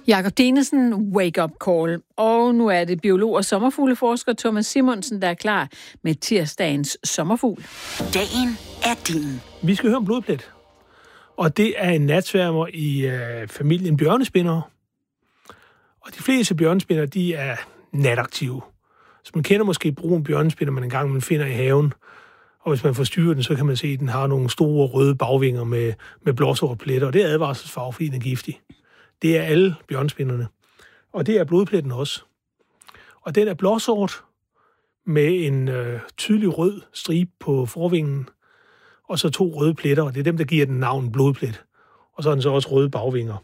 Jakob Dinesen, Wake Up Call. Og nu er det biolog og sommerfugleforsker Thomas Simonsen, der er klar med tirsdagens sommerfugl. Dagen er din. Vi skal høre om blodplet. Og det er en natsværmer i familien bjørnespindere. Og de fleste bjørnespindere, de er nataktive. Så man kender måske brun bjørnespinder, man engang finder i haven. Og hvis man forstyrrer den, så kan man se, at den har nogle store røde bagvinger med blåsorte pletter. Og det er advarselsfarve, fordi den er giftig. Det er alle bjørnespinderne. Og det er blodpletten også. Og den er blåsort med en tydelig rød stribe på forvingen, og så 2 røde pletter, og det er dem, der giver den navn blodplet. Og så er den så også røde bagvinger.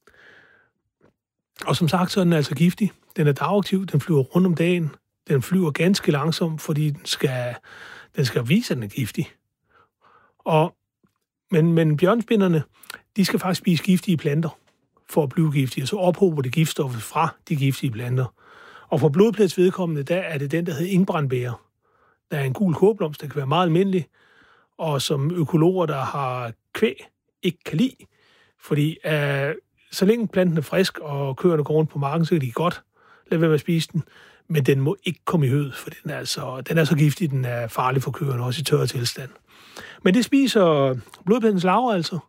Og som sagt, så er den altså giftig. Den er dagaktiv, den flyver rundt om dagen. Den flyver ganske langsomt, fordi den skal vise, at den er giftig. Men bjørnespinderne, de skal faktisk spise giftige planter for at blive giftige, og så ophober det giftstoffer fra de giftige planter. Og for blodplets vedkommende, der er det den, der hedder engbrandbæger. Der er en gul kålblomst, der kan være meget almindelig, og som økologer, der har kvæg, ikke kan lide, fordi så længe planten er frisk, og køerne går rundt på marken, så kan de godt lade være med at spise den, men den må ikke komme i høet, for den er så giftig, den er farlig for køerne, også i tørre tilstand. Men det spiser blodplettens larver altså,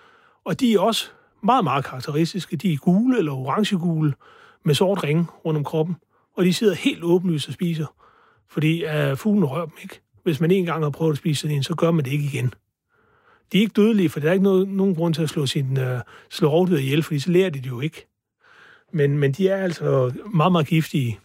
og de er også meget, meget karakteristiske. De er gule eller orangegule med sort ringe rundt om kroppen, og de sidder helt åbenlyst og spiser, fordi fuglen rører dem ikke. Hvis man en gang har prøvet at spise sådan en, så gør man det ikke igen. De er ikke dødelige, for der er ikke nogen grund til at slå rovdyr ihjel, fordi så lærer de det jo ikke. Men de er altså meget, meget giftige.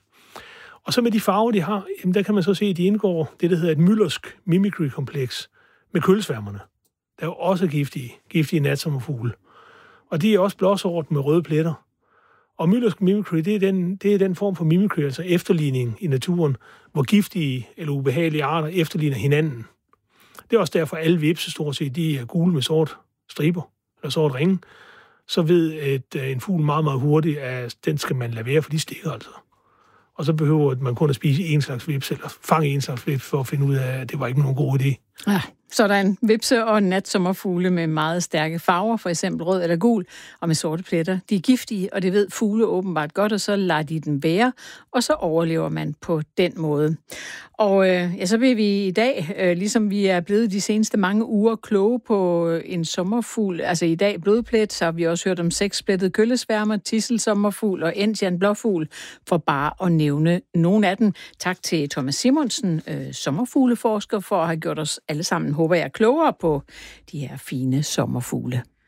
Og så med de farver, de har, jamen der kan man så se, at de indgår det, der hedder et müllersk mimicry-kompleks med kølsværmerne. Der er jo også giftige natsommerfugle. Og de er også blåsort med røde pletter. Og müllersk mimicry, det er den form for mimicry, altså efterligning i naturen, hvor giftige eller ubehagelige arter efterligner hinanden. Det er også derfor, alle hvepse stort set, de er gule med sort striber, eller sort ringe. Så ved en fugl meget, meget hurtigt, at den skal man lade være, for de stikker altså. Og så behøver man kun at spise en slags hveps, eller fange en slags hveps, for at finde ud af, at det var ikke nogen god idé. Ja, så der er en vipse og en natsommerfugle med meget stærke farver, for eksempel rød eller gul, og med sorte pletter. De er giftige, og det ved fugle åbenbart godt, og så lader de den være, og så overlever man på den måde. Og så vil vi i dag, ligesom vi er blevet de seneste mange uger, kloge på en sommerfugl. Altså i dag blodplet, så har vi også hørt om 6-plettet køllesværmer, tidselsommerfugl og Indian blåfugl, for bare at nævne nogle af dem. Tak til Thomas Simonsen, sommerfugleforsker, for at have gjort os alle sammen, håber jeg, klogere på de her fine sommerfugle.